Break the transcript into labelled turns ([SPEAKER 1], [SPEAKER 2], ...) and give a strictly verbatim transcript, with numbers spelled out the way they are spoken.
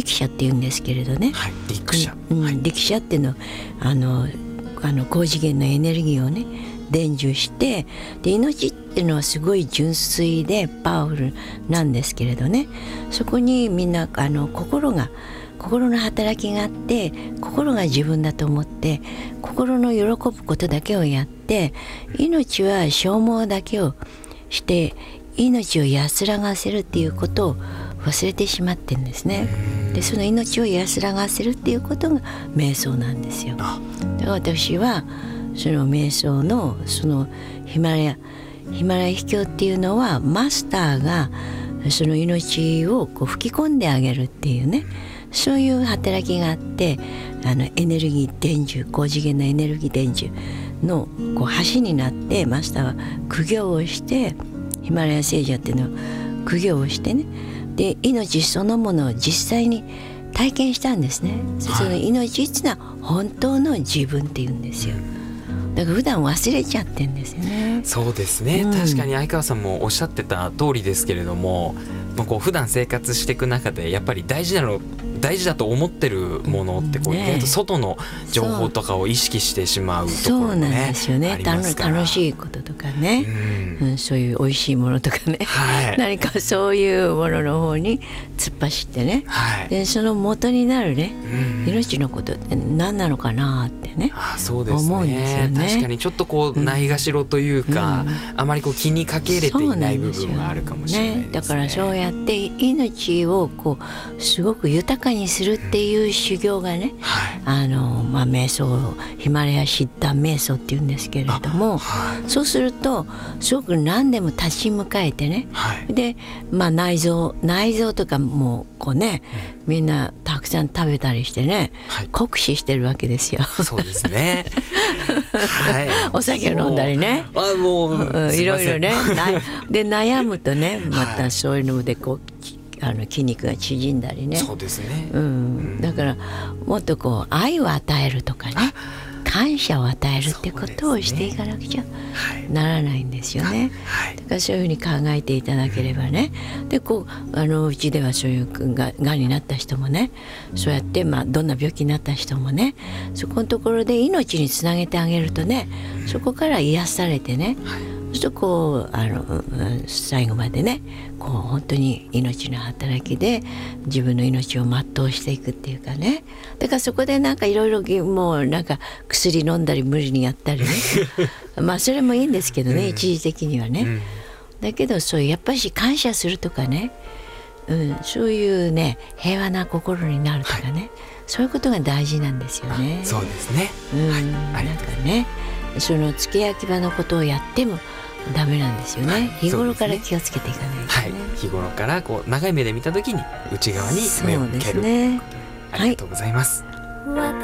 [SPEAKER 1] 力車っていうんですけれどね、
[SPEAKER 2] はい、力車、
[SPEAKER 1] うん
[SPEAKER 2] はい、
[SPEAKER 1] 力車っていうのはあのあの高次元のエネルギーをね伝授して、で命っていうのはすごい純粋でパワフルなんですけれどね、そこにみんなあの心が心の働きがあって、心が自分だと思って心の喜ぶことだけをやって、命は消耗だけをして命を安らがせるっていうことを忘れてしまってるんですね。でその命を安らがせるっていうことが瞑想なんですよ。だから私はその瞑想のそのヒマラヤヒマラヤ秘境っていうのはマスターがその命をこう吹き込んであげるっていうね、そういう働きがあって、あのエネルギー伝授、高次元のエネルギー伝授のこう橋になって、マスターは苦行をして、ヒマラヤ聖者っていうのは苦行をしてね、で命そのものを実際に体験したんですね、はい、その命っていうのは本当の自分っていうんですよ。だから普段忘れちゃってんですよね。
[SPEAKER 2] そうですね、うん、確かに相川さんもおっしゃってた通りですけれども、まあ、こう普段生活していく中でやっぱり大事なの大事だと思ってるものってこう、ね、外の情報とかを意識してしまうところも、ね、
[SPEAKER 1] そうなんですよね。
[SPEAKER 2] ありますから、
[SPEAKER 1] 楽しいこととかね、うんうん、そういう美味しいものとかね、
[SPEAKER 2] はい、
[SPEAKER 1] 何かそういうものの方に突っ走ってね、はい、でその元になるね、うん、命のことって何なのかなってね、
[SPEAKER 2] あ、そうですね、
[SPEAKER 1] 思うんですよね。
[SPEAKER 2] 確かにちょっとこうないがしろというか、うん、あまりこう気にかけれていない部分があるかもしれないですね。
[SPEAKER 1] だからそうやって命をこうすごく豊かにするっていう修行がね、はい、あのまあ瞑想、ヒマラヤシッタン瞑想っていうんですけれども、はい、そうするとすごく何でも立ち向かえてね、はい、で、まあ、内臓内臓とかもこうね、うん、みんなたくさん食べたりしてね、はい、酷使してるわけですよ。
[SPEAKER 2] そうですね、はい、
[SPEAKER 1] お酒を飲んだりね、
[SPEAKER 2] あもう、うん、
[SPEAKER 1] いろいろねで悩むとね、またそういうのでこうあの筋肉が縮んだりね。
[SPEAKER 2] そうですね、
[SPEAKER 1] うん、だからもっとこう愛を与えるとかね、感謝を与えるってことをしていかなくちゃならないんですよね。はい、だからそういうふうに考えていただければね、でこうあのうちではそういうががんになった人もね、そうやって、まあ、どんな病気になった人もね、そこのところで命につなげてあげるとね、そこから癒されてね、はい、そうするとこうあの最後までね、こう本当に命の働きで自分の命を全うしていくっていうかね。だからそこでなんかいろいろもうなんか薬飲んだり無理にやったりねまあそれもいいんですけどね、うん、一時的にはね、うん、だけどそうやっぱり感謝するとかね、うん、そういうね平和な心になるとかね、はい、そういうことが大事なんですよね。
[SPEAKER 2] そうですね、
[SPEAKER 1] うん、はい、なんかね、その付け焼き場のことをやってもダメなんですよね、はい、日頃から気をつけていかないとね、はい、
[SPEAKER 2] 日頃からこう長い目で見たときに内側に目を向ける、
[SPEAKER 1] そうですね、
[SPEAKER 2] ありがとうございます。
[SPEAKER 1] はい。